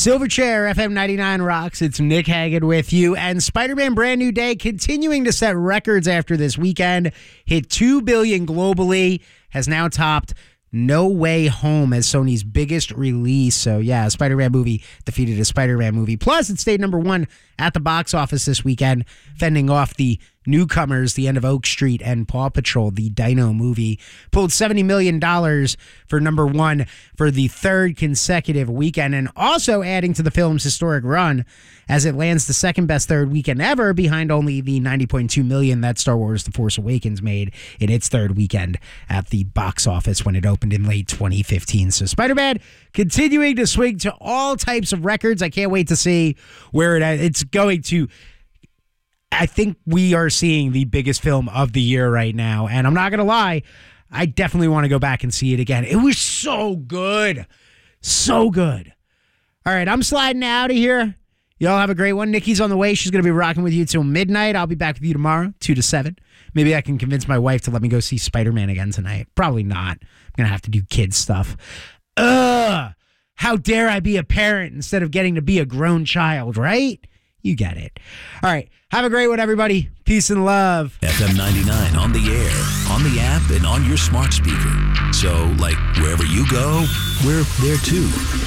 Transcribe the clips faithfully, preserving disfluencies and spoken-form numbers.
Silverchair, F M ninety-nine rocks. It's Nick Hagan with you. And Spider-Man Brand New Day continuing to set records after this weekend. Hit two billion dollars globally. Has now topped No Way Home as Sony's biggest release. So, yeah, a Spider-Man movie defeated a Spider-Man movie. Plus, it stayed number one at the box office this weekend, fending off the newcomers, The End of Oak Street and Paw Patrol, the Dino movie. Pulled seventy million dollars for number one for the third consecutive weekend, and also adding to the film's historic run as it lands the second best third weekend ever, behind only the ninety point two million dollars that Star Wars The Force Awakens made in its third weekend at the box office when it opened in late twenty fifteen. So Spider-Man continuing to swing to all types of records. I can't wait to see where it it's going to. I think we are seeing the biggest film of the year right now. And I'm not going to lie, I definitely want to go back and see it again. It was so good. So good. All right, I'm sliding out of here. Y'all have a great one. Nikki's on the way. She's going to be rocking with you till midnight. I'll be back with you tomorrow, two to seven. Maybe I can convince my wife to let me go see Spider-Man again tonight. Probably not. I'm going to have to do kid stuff. Ugh. How dare I be a parent instead of getting to be a grown child, right? You get it. All right. Have a great one, everybody. Peace and love. F M ninety-nine on the air, on the app, and on your smart speaker. So, like, wherever you go, we're there too.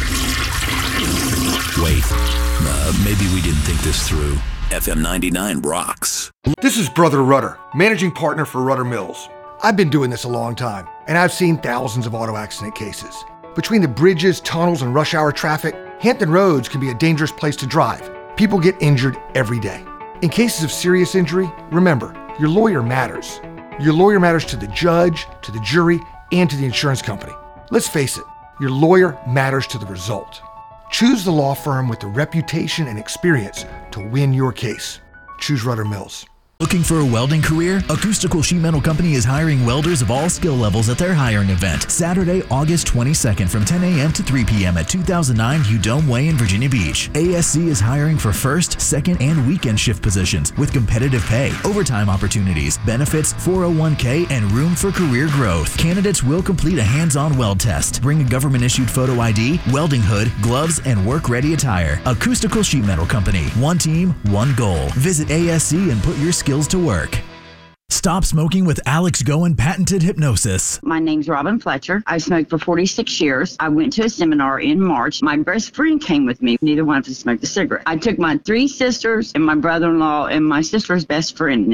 Wait, uh, maybe we didn't think this through. F M ninety-nine rocks. This is Brother Rudder, managing partner for Rudder Mills. I've been doing this a long time, and I've seen thousands of auto accident cases. Between the bridges, tunnels, and rush hour traffic, Hampton Roads can be a dangerous place to drive. People get injured every day. In cases of serious injury, remember, your lawyer matters. Your lawyer matters to the judge, to the jury, and to the insurance company. Let's face it, your lawyer matters to the result. Choose the law firm with the reputation and experience to win your case. Choose Rudder Mills. Looking for a welding career? Acoustical Sheet Metal Company is hiring welders of all skill levels at their hiring event, Saturday, August twenty-second from ten a.m. to three p.m. at two thousand nine Udome Way in Virginia Beach. A S C is hiring for first, second, and weekend shift positions with competitive pay, overtime opportunities, benefits, four oh one k, and room for career growth. Candidates will complete a hands-on weld test, bring a government-issued photo I D, welding hood, gloves, and work-ready attire. Acoustical Sheet Metal Company. One team, one goal. Visit A S C and put your skills to work. Stop smoking with Alex Goen patented hypnosis. My name's Robin Fletcher. I smoked for forty-six years. I went to a seminar in March. My best friend came with me. Neither one of us smoked a cigarette. I took my three sisters and my brother-in-law and my sister's best friend